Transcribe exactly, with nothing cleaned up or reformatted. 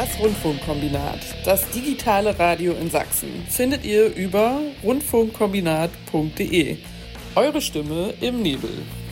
Das Rundfunkkombinat, das digitale Radio in Sachsen, findet ihr über rundfunkkombinat punkt de. Eure Stimme im Nebel.